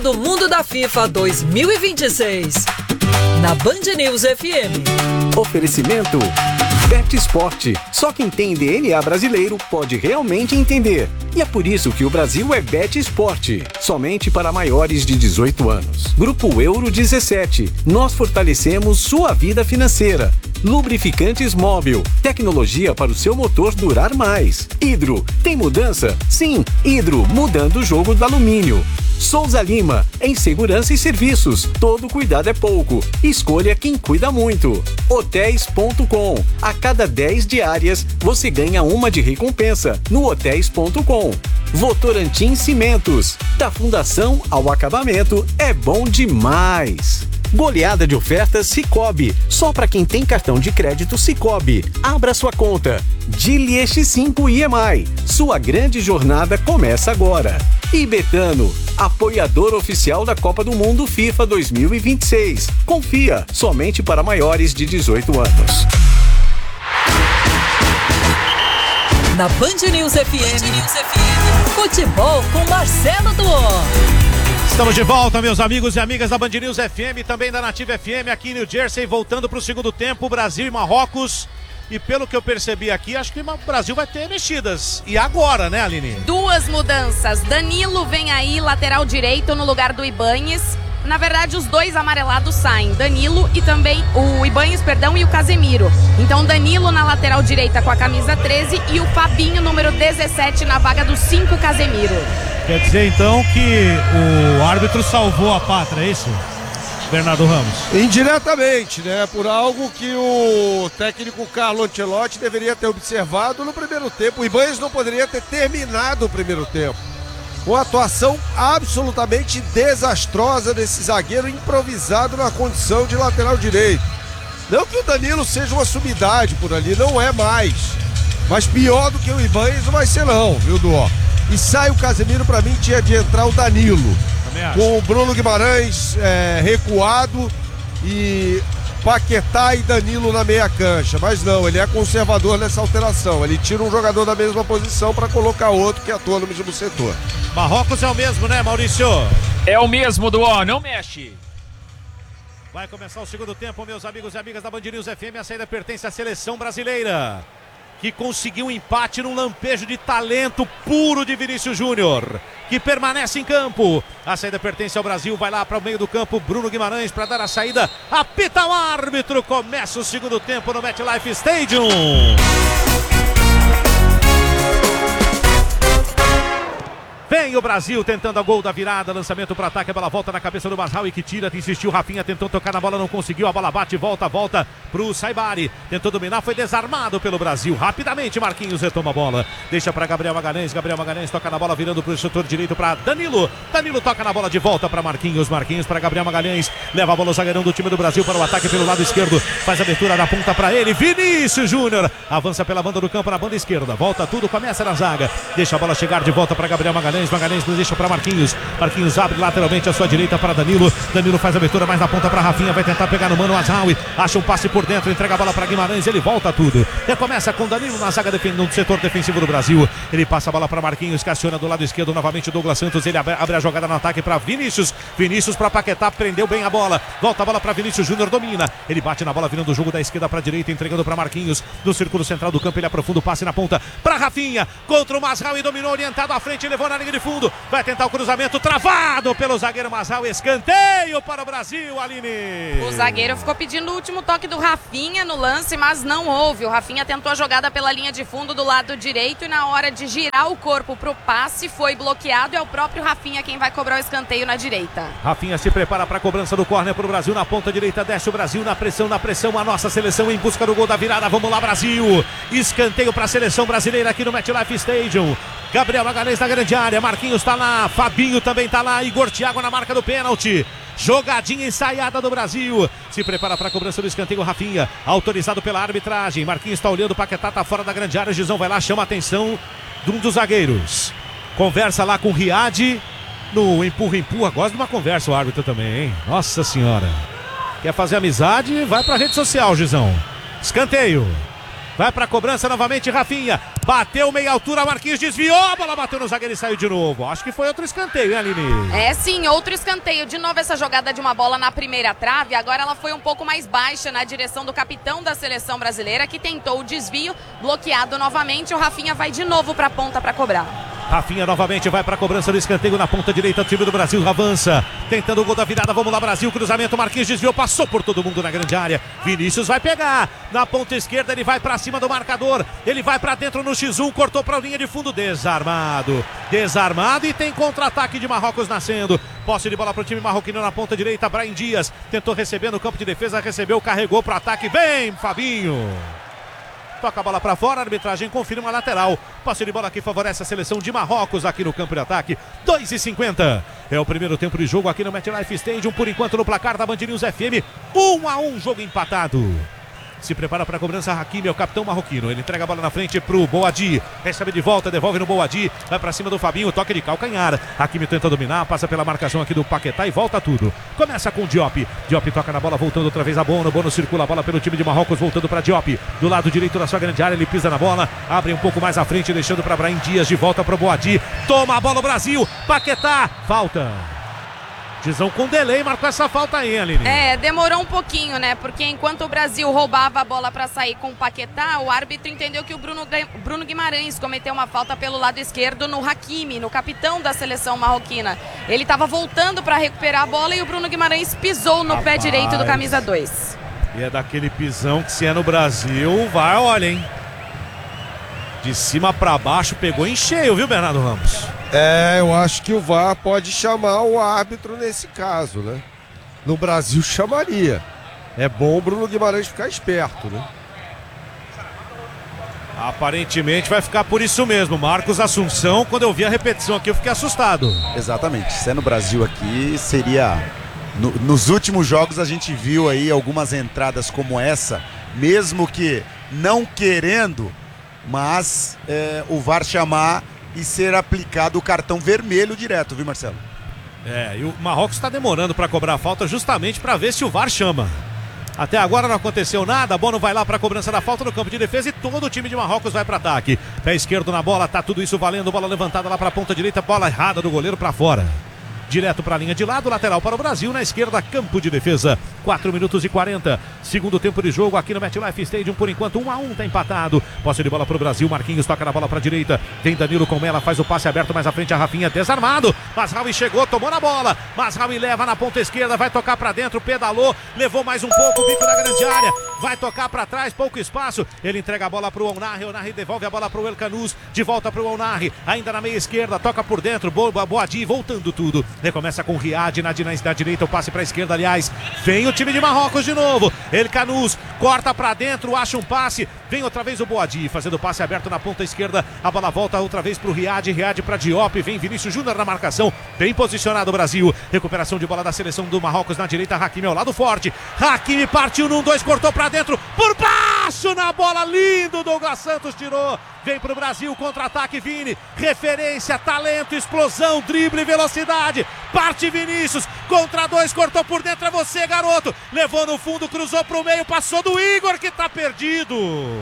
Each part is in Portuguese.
do Mundo da FIFA 2026. Na Band News FM. Oferecimento BetEsport. Só quem tem DNA brasileiro pode realmente entender. E é por isso que o Brasil é BetEsport. Somente para maiores de 18 anos. Grupo Euro 17. Nós fortalecemos sua vida financeira. Lubrificantes Móbil. Tecnologia para o seu motor durar mais. Hidro. Tem mudança? Sim. Hidro. Mudando o jogo do alumínio. Souza Lima, em segurança e serviços, todo cuidado é pouco, escolha quem cuida muito. Hotéis.com, a cada 10 diárias você ganha uma de recompensa no Hotéis.com. Votorantim Cimentos, da fundação ao acabamento é bom demais. Goleada de ofertas Sicoob, só para quem tem cartão de crédito Sicoob. Abra sua conta. Dili X5 IEMAI, sua grande jornada começa agora. E Betano, apoiador oficial da Copa do Mundo FIFA 2026. Confia, somente para maiores de 18 anos. Na Band News FM, futebol com Marcelo Duó. Estamos de volta, meus amigos e amigas da Band News FM, também da Nativa FM, aqui em New Jersey, voltando para o segundo tempo, Brasil e Marrocos. E pelo que eu percebi aqui, acho que o Brasil vai ter mexidas. E agora, né, Aline? 2 mudanças. Danilo vem aí, lateral direito, no lugar do Ibañez. Na verdade, os 2 amarelados saem. Danilo e também o Ibañez, e o Casemiro. Então, Danilo na lateral direita com a camisa 13 e o Fabinho, número 17, na vaga do 5, Casemiro. Quer dizer, então, que o árbitro salvou a pátria, é isso? Bernardo Ramos. Indiretamente, né? Por algo que o técnico Carlo Ancelotti deveria ter observado no primeiro tempo. O Ibañez não poderia ter terminado o primeiro tempo. Uma atuação absolutamente desastrosa desse zagueiro improvisado na condição de lateral direito. Não que o Danilo seja uma sumidade por ali, não é mais. Mas pior do que o Ibañez não vai ser não, viu, Duó? E sai o Casemiro, pra mim tinha de entrar o Danilo. Com o Bruno Guimarães recuado e Paquetá e Danilo na meia cancha. Mas não, ele é conservador nessa alteração. Ele tira um jogador da mesma posição para colocar outro que atua no mesmo setor. Marrocos é o mesmo, né, Maurício? É o mesmo, Duó, não mexe. Vai começar o segundo tempo, meus amigos e amigas da Band News FM. A saída pertence à seleção brasileira, que conseguiu um empate num lampejo de talento puro de Vinícius Júnior, que permanece em campo. A saída pertence ao Brasil, vai lá para o meio do campo, Bruno Guimarães para dar a saída, apita o árbitro, começa o segundo tempo no MetLife Stadium. Vem o Brasil tentando a gol da virada, lançamento para ataque, a bola volta na cabeça do Mazraoui que tira, insistiu, Rafinha tentou tocar na bola, não conseguiu, a bola bate, volta pro Saibari, tentou dominar, foi desarmado pelo Brasil, rapidamente Marquinhos retoma a bola, deixa para Gabriel Magalhães toca na bola, virando pro setor direito para Danilo toca na bola de volta para Marquinhos para Gabriel Magalhães, leva a bola o zagueirão do time do Brasil para o ataque pelo lado esquerdo, faz a abertura da ponta para ele, Vinícius Júnior, avança pela banda do campo, na banda esquerda, volta tudo, começa na zaga, deixa a bola chegar de volta para Gabriel Magalhães deixa para Marquinhos abre lateralmente à sua direita para Danilo faz a abertura mais na ponta para Rafinha, vai tentar pegar no mano Mazraoui, acha um passe por dentro, entrega a bola para Guimarães, ele volta tudo, recomeça com Danilo na zaga no setor defensivo do Brasil, ele passa a bola para Marquinhos, que aciona do lado esquerdo novamente Douglas Santos, ele abre a jogada no ataque para Vinícius para Paquetá, prendeu bem a bola, volta a bola para Vinícius Júnior, domina, ele bate na bola virando o jogo da esquerda para a direita, entregando para Marquinhos, no círculo central do campo, ele aprofunda o passe na ponta para Rafinha, contra o Mazraoui, dominou, orientado à frente, levou na linha de fundo, vai tentar o cruzamento, travado pelo zagueiro Mazraoui, escanteio para o Brasil, Aline. O zagueiro ficou pedindo o último toque do Rafinha no lance, mas não houve. O Rafinha tentou a jogada pela linha de fundo do lado direito e na hora de girar o corpo pro passe foi bloqueado, é o próprio Rafinha quem vai cobrar o escanteio na direita. Rafinha se prepara para a cobrança do córner pro Brasil, na ponta direita, desce o Brasil na pressão, a nossa seleção em busca do gol da virada, vamos lá Brasil, escanteio para a seleção brasileira aqui no MetLife Stadium. Gabriel Magalhães na grande área, Marquinhos tá lá, Fabinho também tá lá, Igor Thiago na marca do pênalti. Jogadinha ensaiada do Brasil. Se prepara para a cobrança do escanteio, Rafinha, autorizado pela arbitragem. Marquinhos está olhando, Paquetá tá fora da grande área, Gizão vai lá, chama a atenção de um dos zagueiros. Conversa lá com o Riad, no empurra, gosta de uma conversa o árbitro também, hein? Nossa senhora. Quer fazer amizade? Vai pra rede social, Gizão. Escanteio. Vai pra cobrança novamente, Rafinha. Bateu meia altura, Marquinhos desviou, a bola bateu no zagueiro e saiu de novo. Acho que foi outro escanteio, hein, Aline? É sim, outro escanteio. De novo essa jogada de uma bola na primeira trave. Agora ela foi um pouco mais baixa na direção do capitão da seleção brasileira, que tentou o desvio, bloqueado novamente. O Rafinha vai de novo pra ponta pra cobrar. Rafinha novamente vai para a cobrança do escanteio na ponta direita. O time do Brasil avança, tentando o gol da virada. Vamos lá, Brasil, cruzamento, Marquinhos desviou, passou por todo mundo na grande área. Vinícius vai pegar na ponta esquerda, ele vai para cima do marcador, ele vai para dentro no X1, cortou para a linha de fundo, desarmado e tem contra-ataque de Marrocos nascendo. Posse de bola para o time marroquino na ponta direita. Brahim Dias tentou receber no campo de defesa, recebeu, carregou para o ataque. Vem, Fabinho. Toca a bola para fora, a arbitragem confirma a lateral. Passe de bola que favorece a seleção de Marrocos aqui no campo de ataque. 2:50. É o primeiro tempo de jogo aqui no MetLife Stadium. Por enquanto no placar da Band News FM. 1-1, jogo empatado. Se prepara para a cobrança, Hakimi é o capitão marroquino. Ele entrega a bola na frente pro Boadi. Recebe de volta, devolve no Boadi. Vai para cima do Fabinho, toque de calcanhar. Hakimi tenta dominar, passa pela marcação aqui do Paquetá e volta tudo. Começa com o Diop. Diop toca na bola, voltando outra vez a Bono. Bono circula a bola pelo time de Marrocos, voltando para Diop. Do lado direito da sua grande área, ele pisa na bola. Abre um pouco mais à frente, deixando para Brahim Dias. De volta para o Boadi. Toma a bola o Brasil. Paquetá, falta. Dizão com delay, marcou essa falta aí, Aline. Demorou um pouquinho, né? Porque enquanto o Brasil roubava a bola para sair com o Paquetá, o árbitro entendeu que o Bruno Guimarães cometeu uma falta pelo lado esquerdo no Hakimi, no capitão da seleção marroquina. Ele estava voltando para recuperar a bola e o Bruno Guimarães pisou no pé direito do camisa 2. E é daquele pisão que, se é no Brasil, vai, olha, hein? De cima para baixo, pegou em cheio, viu, Bernardo Ramos? Eu acho que o VAR pode chamar o árbitro nesse caso, né? No Brasil chamaria. É bom o Bruno Guimarães ficar esperto, né? Aparentemente vai ficar por isso mesmo. Marcos Assunção, quando eu vi a repetição aqui, eu fiquei assustado. Exatamente. Se é no Brasil aqui, seria... Nos últimos jogos a gente viu aí algumas entradas como essa, mesmo que não querendo, mas o VAR chamar e ser aplicado o cartão vermelho direto, viu, Marcelo? E o Marrocos está demorando para cobrar a falta justamente para ver se o VAR chama. Até agora não aconteceu nada. Bono vai lá para a cobrança da falta no campo de defesa e todo o time de Marrocos vai para ataque. Pé esquerdo na bola, tá tudo isso valendo. Bola levantada lá para a ponta direita, bola errada do goleiro para fora. Direto para a linha de lado, lateral para o Brasil, na esquerda, campo de defesa. 4 minutos e 40. Segundo tempo de jogo aqui no MetLife Stadium, por enquanto 1-1, tá empatado. Posse de bola para o Brasil, Marquinhos toca na bola para a direita. Tem Danilo com ela, faz o passe aberto mais à frente, a Rafinha desarmado. Masraoui chegou, tomou na bola. Masraoui leva na ponta esquerda, vai tocar para dentro, pedalou, levou mais um pouco, bico da grande área. Vai tocar para trás, pouco espaço. Ele entrega a bola para o Onarri, Onarri devolve a bola para o El Canous, de volta para o Onarri, ainda na meia esquerda, toca por dentro, Boadi voltando tudo. Recomeça com o Riad na direita, o passe para a esquerda, aliás. Vem o time de Marrocos de novo. El Canous corta para dentro, acha um passe. Vem outra vez o Boadi, fazendo passe aberto na ponta esquerda. A bola volta outra vez para o Riad para Diop. Vem Vinícius Júnior na marcação. Bem posicionado o Brasil. Recuperação de bola da seleção do Marrocos na direita. Hakimi ao lado forte. Hakimi partiu num 2, cortou para dentro. Por baixo na bola, lindo. Douglas Santos tirou. Vem pro Brasil, contra-ataque, Vini. Referência, talento, explosão, drible, velocidade. Parte Vinícius, contra 2, cortou por dentro, é você, garoto. Levou no fundo, cruzou pro meio, passou do Igor, que tá perdido.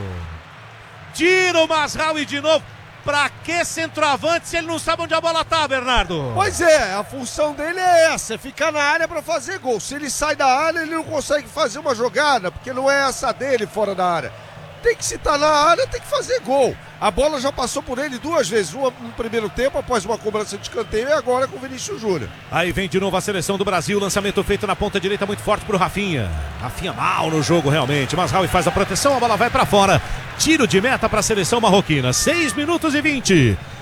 Tira o Masraoui de novo. Pra que centroavante se ele não sabe onde a bola tá, Bernardo? Pois é, a função dele é essa, é ficar na área pra fazer gol. Se ele sai da área, ele não consegue fazer uma jogada, porque não é essa dele fora da área. Tem que, se tá na área, tem que fazer gol. A bola já passou por ele 2 vezes, uma no primeiro tempo, após uma cobrança de escanteio, e agora com o Vinícius Júnior. Aí vem de novo a seleção do Brasil, lançamento feito na ponta direita, muito forte pro Rafinha. Rafinha mal no jogo realmente, mas Masraoui faz a proteção, a bola vai pra fora. Tiro de meta para a seleção marroquina, 6 minutos e 20.